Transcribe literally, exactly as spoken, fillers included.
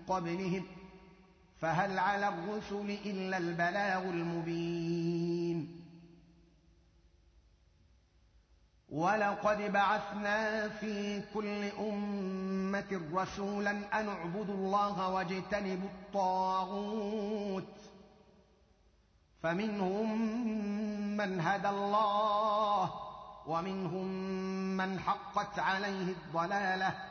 قبلهم فهل على الرسل إلا البلاغ المبين. ولقد بعثنا في كل أمة رسولا أن اعبدوا الله واجتنبوا الطاغوت فمنهم من هدى الله ومنهم من حقت عليه الضلالة